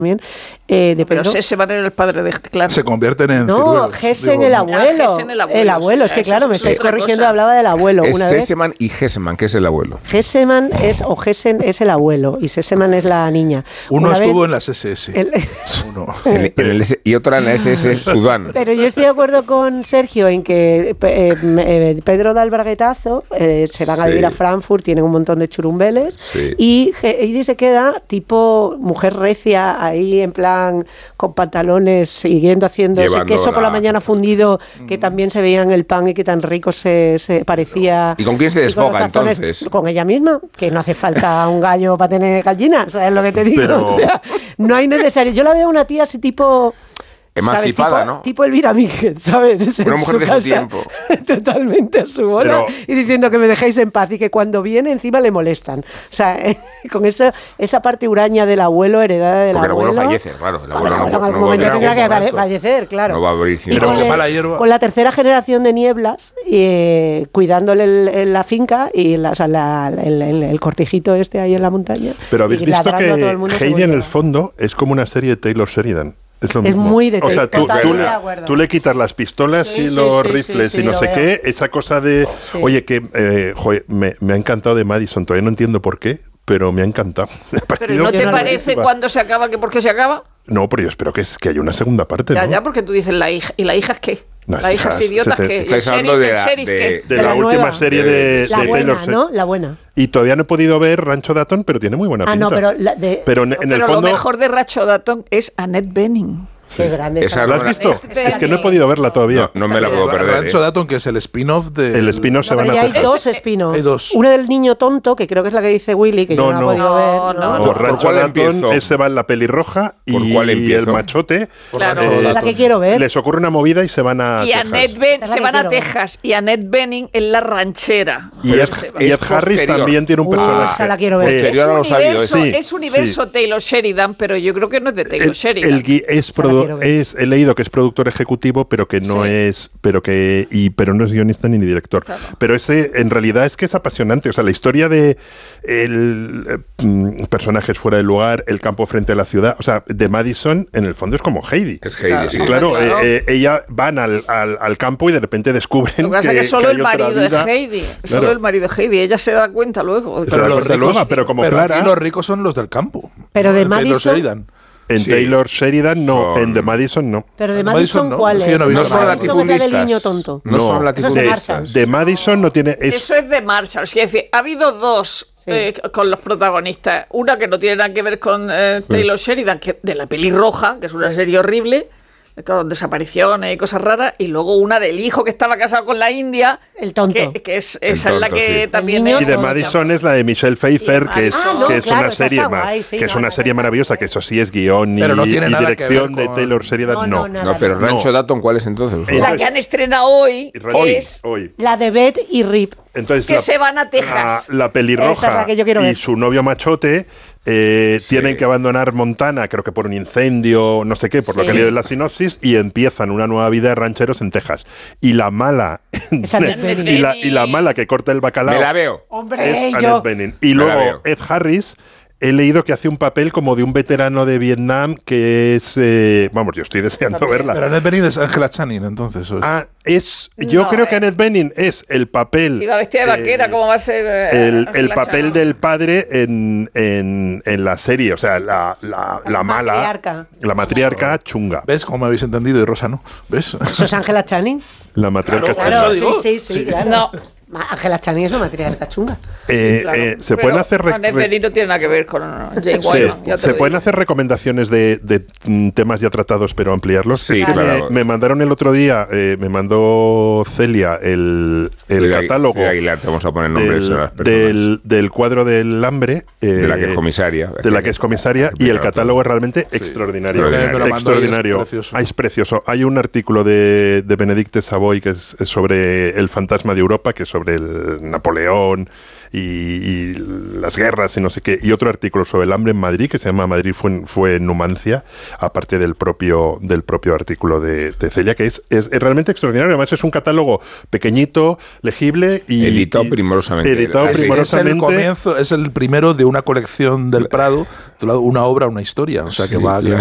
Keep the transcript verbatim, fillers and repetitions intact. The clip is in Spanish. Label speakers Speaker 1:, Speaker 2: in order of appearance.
Speaker 1: también, eh, de Pedro.
Speaker 2: Pero Sesemann era el padre de Clark.
Speaker 3: Se convierten en
Speaker 1: No,
Speaker 3: ciruelos.
Speaker 1: Gessen
Speaker 3: Digo,
Speaker 1: el
Speaker 3: no.
Speaker 1: abuelo.
Speaker 2: Ah, Gessen el abuelo,
Speaker 1: El abuelo, es que
Speaker 2: sí,
Speaker 1: claro,
Speaker 2: eso
Speaker 1: me
Speaker 2: es
Speaker 1: estáis
Speaker 2: otra
Speaker 1: corrigiendo,
Speaker 2: cosa.
Speaker 1: hablaba del abuelo.
Speaker 4: Es
Speaker 1: Una vez.
Speaker 4: Sesemann y Hessemann, que es el abuelo.
Speaker 1: Gesemann es, o Gessen es el abuelo, y Sesemann es la niña.
Speaker 3: Uno
Speaker 1: Una
Speaker 3: estuvo
Speaker 1: vez,
Speaker 3: en las S S.
Speaker 1: el-
Speaker 3: Uno.
Speaker 4: En- en el S- y otra en la S S Sudán.
Speaker 1: Pero yo estoy de acuerdo con Sergio en que eh, eh, Pedro da el braguetazo, eh, se van a
Speaker 4: Sí.
Speaker 1: vivir a Frankfurt, tienen un montón de churumbeles,
Speaker 4: Sí.
Speaker 1: y Heidi se queda tipo mujer recia, ahí en plan con pantalones, siguiendo haciendo ese
Speaker 4: Llevando
Speaker 1: queso por la
Speaker 4: la-
Speaker 1: mañana fundido, que también se veía en el pan y que tan rico se, se parecía.
Speaker 4: ¿Y con quién se
Speaker 1: y con los
Speaker 4: desfoga,
Speaker 1: tazones-
Speaker 4: entonces?
Speaker 1: Con ella misma, que no hace falta un gallo para tener gallinas, ¿sabes lo que te digo?
Speaker 5: Pero-
Speaker 1: O sea, no hay necesario. Yo la veo una tía así tipo...
Speaker 4: Emancipada,
Speaker 1: ¿sabes? Tipo,
Speaker 4: ¿no?
Speaker 1: tipo Elvira Míguez, ¿sabes? Es
Speaker 4: Una
Speaker 1: en
Speaker 4: mujer de su
Speaker 1: casa,
Speaker 4: tiempo.
Speaker 1: totalmente a su bola,
Speaker 5: Pero-
Speaker 1: y diciendo que me dejéis en paz y que cuando viene encima le molestan. O sea, con eso, esa parte huraña del abuelo, heredada del
Speaker 4: Porque el abuelo
Speaker 1: abuelo.
Speaker 4: fallece, claro. El
Speaker 1: Bueno,
Speaker 4: abuelo no,
Speaker 1: en
Speaker 4: no
Speaker 1: algún
Speaker 4: va a
Speaker 1: momento
Speaker 4: haber
Speaker 1: tendrá que
Speaker 4: algún
Speaker 1: fa-
Speaker 4: momento.
Speaker 1: fallecer, claro.
Speaker 4: No va a haber
Speaker 1: Y
Speaker 4: incidente.
Speaker 1: con,
Speaker 3: Pero
Speaker 1: el-
Speaker 3: mala hierba.
Speaker 1: con la tercera generación de Nieblas, eh, cuidándole el- el- la finca y la, o sea, la- el, el- el cortijito este ahí en la montaña.
Speaker 5: Pero habéis
Speaker 1: y
Speaker 5: visto
Speaker 1: ladrando a todo
Speaker 5: que
Speaker 1: el mundo
Speaker 5: Heidi
Speaker 1: según
Speaker 5: en el
Speaker 1: llega.
Speaker 5: fondo es como una serie de Taylor Sheridan. Es, lo
Speaker 1: Es
Speaker 5: mismo.
Speaker 1: muy de
Speaker 5: O sea,
Speaker 1: Taylor,
Speaker 5: tú, tú
Speaker 1: totalmente
Speaker 5: le,
Speaker 1: de acuerdo.
Speaker 5: tú le quitas las pistolas
Speaker 1: Sí,
Speaker 5: y
Speaker 1: sí,
Speaker 5: los
Speaker 1: sí,
Speaker 5: rifles
Speaker 1: sí,
Speaker 5: y no
Speaker 1: sí,
Speaker 5: sé
Speaker 1: lo
Speaker 5: qué,
Speaker 1: veo.
Speaker 5: esa cosa de...
Speaker 1: Sí.
Speaker 5: Oye, que eh, joder, me, me ha encantado de Madison, todavía no entiendo por qué, pero me ha encantado. Me ha
Speaker 2: Pero
Speaker 5: parecido
Speaker 2: ¿no te
Speaker 1: Yo no-
Speaker 2: parece
Speaker 5: buenísima.
Speaker 2: cuando se acaba que por qué se acaba?
Speaker 5: No, pero yo espero que, es, que haya una segunda parte,
Speaker 2: Ya,
Speaker 5: ¿no?
Speaker 2: ya, porque tú dices la hija. ¿Y la hija es qué?
Speaker 5: Las
Speaker 2: La hija
Speaker 5: hijas,
Speaker 2: es idiota
Speaker 5: se-
Speaker 2: que.
Speaker 4: estáis
Speaker 2: ¿Y el
Speaker 4: hablando
Speaker 2: sheriff-
Speaker 4: de
Speaker 2: el
Speaker 4: la-
Speaker 2: sheriff
Speaker 4: de-
Speaker 2: qué?
Speaker 5: De,
Speaker 1: de
Speaker 5: la,
Speaker 1: la
Speaker 5: última
Speaker 1: nueva.
Speaker 5: serie de,
Speaker 1: La
Speaker 5: de
Speaker 1: buena,
Speaker 5: Taylor Swift.
Speaker 1: ¿no? La buena.
Speaker 5: Y todavía no he podido ver Rancho Dayton, pero tiene muy buena
Speaker 1: Ah,
Speaker 5: pinta.
Speaker 1: no, pero la de...
Speaker 5: Pero en, en
Speaker 2: Pero
Speaker 5: el
Speaker 2: lo
Speaker 5: fondo...
Speaker 2: mejor de Racho Datton es Annette Bening.
Speaker 1: Qué grande
Speaker 4: Esa
Speaker 1: esa.
Speaker 5: ¿Lo has
Speaker 4: no la-
Speaker 5: visto?
Speaker 2: Esa
Speaker 5: Es que no he
Speaker 2: que-
Speaker 5: podido verla todavía.
Speaker 4: No, no me la puedo perder.
Speaker 3: Rancho
Speaker 4: ¿eh?
Speaker 3: Dayton, que es el spin-off de...
Speaker 5: El spin-off se
Speaker 1: No,
Speaker 5: van
Speaker 1: pero ya
Speaker 5: a
Speaker 1: hay
Speaker 5: Texas.
Speaker 1: dos spin-offs.
Speaker 3: Hay dos.
Speaker 1: Una del niño tonto, que creo que es la que dice Willy, que
Speaker 5: No,
Speaker 1: yo no,
Speaker 5: no.
Speaker 1: he podido ver.
Speaker 2: No, no,
Speaker 5: No,
Speaker 2: no.
Speaker 5: Rancho
Speaker 4: cuál
Speaker 5: Dayton,
Speaker 4: empiezo?
Speaker 5: ese va en la pelirroja
Speaker 4: ¿Por
Speaker 5: y
Speaker 4: cuál empiezo?
Speaker 5: el machote.
Speaker 2: Claro.
Speaker 3: Rancho
Speaker 5: Eh,
Speaker 1: Es la
Speaker 3: Dayton.
Speaker 1: que quiero ver.
Speaker 5: Les ocurre una movida y se van a
Speaker 2: Y
Speaker 5: Texas.
Speaker 2: Annette Ben-
Speaker 1: Esa es la
Speaker 2: se
Speaker 1: que
Speaker 2: van a
Speaker 1: quiero ver.
Speaker 2: Texas y Annette Bening en la ranchera.
Speaker 5: Y
Speaker 2: Pero
Speaker 5: Ed,
Speaker 2: se va.
Speaker 5: y Ed
Speaker 4: Es
Speaker 5: Harris
Speaker 4: posterior.
Speaker 5: también tiene un
Speaker 1: Uh,
Speaker 5: personaje.
Speaker 1: esa la quiero ver.
Speaker 5: Eh,
Speaker 4: Posterior.
Speaker 2: Es
Speaker 4: Yo no lo sabía
Speaker 2: universo,
Speaker 5: eso. Sí,
Speaker 2: es universo
Speaker 5: sí.
Speaker 2: Taylor Sheridan, pero yo creo que no es de Taylor
Speaker 5: el,
Speaker 2: Sheridan.
Speaker 5: el gui- es,
Speaker 1: Esa la
Speaker 5: produ-
Speaker 1: quiero ver.
Speaker 5: es he leído que es productor ejecutivo, pero que no
Speaker 2: Sí.
Speaker 5: es, pero que y pero no es guionista ni director.
Speaker 2: Claro.
Speaker 5: Pero ese en realidad es que es apasionante. O sea, la historia de el eh, mm, personajes fuera del lugar, el campo frente a la ciudad. O sea, de Madison en el fondo es como Heidi.
Speaker 4: Es Heidi,
Speaker 2: Claro.
Speaker 4: sí.
Speaker 5: Y claro,
Speaker 2: Claro.
Speaker 5: eh, eh, ella van al, al, al campo y de repente descubren
Speaker 2: Lo que pasa
Speaker 5: que,
Speaker 2: es que solo
Speaker 5: que
Speaker 2: el
Speaker 5: hay otra
Speaker 2: marido
Speaker 5: vida.
Speaker 2: es Heidi. Solo
Speaker 5: Claro.
Speaker 2: el marido es Heidi. Ella se da cuenta luego.
Speaker 5: Pero los
Speaker 3: ricos-
Speaker 5: ricos, pero como
Speaker 3: pero
Speaker 5: Clara-
Speaker 3: aquí los ricos son los del campo.
Speaker 1: Pero de
Speaker 3: Taylor
Speaker 1: Madison-
Speaker 3: Sheridan.
Speaker 5: En
Speaker 4: Sí.
Speaker 5: Taylor Sheridan no,
Speaker 4: Son-
Speaker 5: en The Madison no.
Speaker 1: Pero de
Speaker 3: De
Speaker 1: Madison,
Speaker 3: Madison, ¿no?
Speaker 1: ¿cuál
Speaker 3: Es
Speaker 1: es?
Speaker 3: que yo no he
Speaker 1: El
Speaker 3: visto
Speaker 4: No son
Speaker 3: nada.
Speaker 1: Madison que era del niño
Speaker 4: latifundistas.
Speaker 1: tonto.
Speaker 4: No son
Speaker 1: Eso es de
Speaker 4: latifundistas.
Speaker 1: Marshall.
Speaker 5: De Madison no tiene es
Speaker 2: Eso es de Marshall. Es decir, ha habido dos
Speaker 1: Sí.
Speaker 2: eh, con los protagonistas. Una que no tiene nada que ver con eh, Taylor Sheridan, que de la pelirroja, que es una serie horrible, con desapariciones y cosas raras, y luego una del hijo que estaba casado con la India,
Speaker 1: El tonto.
Speaker 2: que, que es esa
Speaker 4: El
Speaker 2: es la
Speaker 4: tonto,
Speaker 2: que
Speaker 4: sí.
Speaker 2: también
Speaker 1: El niño
Speaker 2: es-
Speaker 5: Y de
Speaker 1: tonto.
Speaker 5: Madison es la de Michelle Pfeiffer,
Speaker 2: Y
Speaker 5: que es,
Speaker 2: Ah, no,
Speaker 5: que es
Speaker 1: claro,
Speaker 5: una
Speaker 1: esa
Speaker 5: serie,
Speaker 1: está
Speaker 5: ma-
Speaker 1: guay, sí,
Speaker 5: que es
Speaker 1: no,
Speaker 5: una
Speaker 1: no,
Speaker 5: serie
Speaker 1: no,
Speaker 5: maravillosa,
Speaker 1: no.
Speaker 5: que eso sí es guión y,
Speaker 3: Pero no tiene
Speaker 5: y
Speaker 3: nada que
Speaker 5: dirección
Speaker 3: ver
Speaker 5: de
Speaker 3: con-
Speaker 5: Taylor Sheridan,
Speaker 1: No,
Speaker 5: no.
Speaker 1: no, nada.
Speaker 4: No, pero
Speaker 5: No.
Speaker 4: Rancho Dayton, ¿cuál es entonces?
Speaker 5: Eh,
Speaker 2: la que han estrenado hoy,
Speaker 5: Hoy,
Speaker 2: es
Speaker 5: hoy.
Speaker 1: La de Beth y Rip.
Speaker 5: Entonces,
Speaker 2: que
Speaker 5: la,
Speaker 2: se van a Texas.
Speaker 5: la, la
Speaker 1: Esa
Speaker 5: pelirroja
Speaker 1: es la que yo quiero
Speaker 5: y
Speaker 1: ver.
Speaker 5: su novio machote eh,
Speaker 4: Sí.
Speaker 5: tienen que abandonar Montana, creo que por un incendio, no sé qué, por lo
Speaker 1: Sí.
Speaker 5: que he leído en la sinopsis, y empiezan una nueva vida de rancheros en Texas. Y la mala,
Speaker 1: Esa de Bening.
Speaker 5: y, la, y la mala que corta el bacalao
Speaker 4: Me la veo.
Speaker 1: Hombre,
Speaker 5: es
Speaker 1: yo...
Speaker 5: Annette Bening. Y
Speaker 4: Me la
Speaker 5: luego
Speaker 4: veo.
Speaker 5: Ed Harris, he leído que hace un papel como de un veterano de Vietnam que es... eh, vamos, yo estoy deseando verla.
Speaker 3: Pero Annette Bening es Angela Channing, entonces. ¿o es?
Speaker 5: Ah, es... Yo
Speaker 2: No,
Speaker 5: creo
Speaker 2: eh.
Speaker 5: que Annette Bening es el papel...
Speaker 2: Si va vestida de vaquera,
Speaker 5: eh,
Speaker 2: ¿cómo va a ser? eh,
Speaker 5: el, el
Speaker 2: Angela
Speaker 5: papel
Speaker 2: Channing?
Speaker 5: del padre en, en, en la serie, o sea, la, la, la mala,
Speaker 1: matriarca.
Speaker 5: la matriarca chunga,
Speaker 3: ¿Ves cómo me habéis entendido? Y Rosa no. ¿Ves?
Speaker 1: ¿Eso es Angela Channing?
Speaker 5: la matriarca
Speaker 3: Claro,
Speaker 5: chunga.
Speaker 3: eso digo.
Speaker 1: sí, sí, sí, claro.
Speaker 2: No.
Speaker 1: Ma- Angela Channing es una matriarca chunga.
Speaker 5: Eh,
Speaker 2: Claro,
Speaker 5: eh, se
Speaker 2: pero
Speaker 5: pueden hacer re-
Speaker 2: Annette
Speaker 5: re-
Speaker 2: Bening no tiene nada que ver con Jane
Speaker 5: Sí,
Speaker 2: Wyman, ya te
Speaker 5: se
Speaker 2: lo
Speaker 5: pueden
Speaker 2: digo.
Speaker 5: hacer recomendaciones de, de, mm, temas ya tratados pero ampliarlos.
Speaker 4: Sí,
Speaker 5: Es que
Speaker 4: claro.
Speaker 5: me, me mandaron el otro día, eh, me mandó Celia el, el
Speaker 4: Celia-
Speaker 5: catálogo
Speaker 4: Celia Aguilar, te vamos a poner nombres
Speaker 5: del,
Speaker 4: a las personas.
Speaker 5: del, del cuadro del hambre. eh,
Speaker 4: De la que es comisaria.
Speaker 5: De la que es comisaria y el
Speaker 4: Explicado
Speaker 5: catálogo
Speaker 4: todo.
Speaker 5: es realmente extraordinario.
Speaker 4: extraordinario.
Speaker 3: Me lo mandó y es
Speaker 5: Extraordinario.
Speaker 3: precioso.
Speaker 5: Ah, es precioso. Hay un artículo de, de Benedicte Savoy que es, es sobre el fantasma de Europa, que es sobre el Napoleón, y, y las guerras y no sé qué, y otro artículo sobre el hambre en Madrid, que se llama Madrid fue, fue Numancia, aparte del propio, del propio artículo de, de Celia, que es, es, es realmente extraordinario. Además es un catálogo pequeñito, legible y...
Speaker 4: Editado
Speaker 5: y,
Speaker 4: primorosamente.
Speaker 5: Editado
Speaker 3: Es,
Speaker 5: primorosamente.
Speaker 3: es el comienzo, es el primero de una colección del Prado, una obra, una historia. O sea, que
Speaker 4: Sí,
Speaker 3: va, que
Speaker 4: la